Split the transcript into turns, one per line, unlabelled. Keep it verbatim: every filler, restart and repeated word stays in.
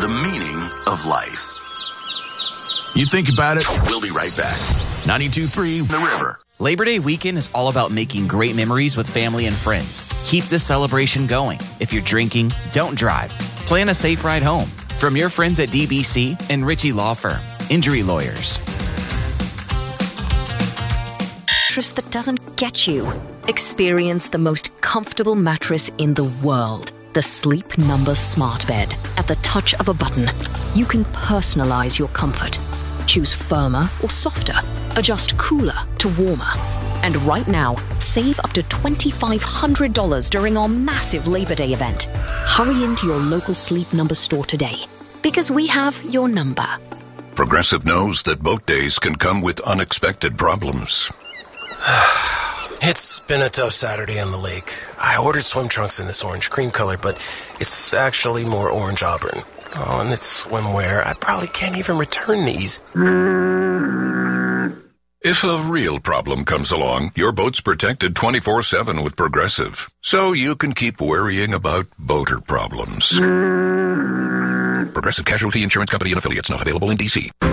the meaning of life. You think about it, we'll be right back. ninety-two point three The River.
Labor Day weekend is all about making great memories with family and friends. Keep this celebration going. If you're drinking, don't drive. Plan a safe ride home. From your friends at D B C and Ritchie Law Firm, Injury Lawyers.
Mattress that doesn't get you. Experience the most comfortable mattress in the world. The Sleep Number Smart Bed. At the touch of a button, you can personalize your comfort. Choose firmer or softer. Adjust cooler to warmer. And right now, save up to two thousand five hundred dollars during our massive Labor Day event. Hurry into your local Sleep Number store today, because we have your number.
Progressive knows that boat days can come with unexpected problems.
It's been a tough Saturday on the lake. I ordered swim trunks in this orange cream color, but it's actually more orange auburn. Oh, and it's swimwear. I probably can't even return these.
If a real problem comes along, your boat's protected twenty-four seven with Progressive, so you can keep worrying about boater problems. Progressive Casualty Insurance Company and affiliates, not available in D C